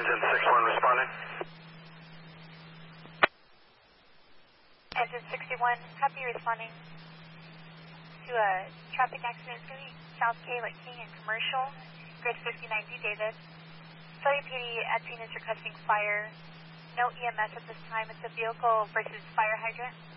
Engine 61 responding. Engine 61, copy responding to a traffic accident. It's going to be South Caylett King and Commercial, grid 59D David. Sawyer PD at scene is requesting fire. No EMS at this time. It's a vehicle versus fire hydrant.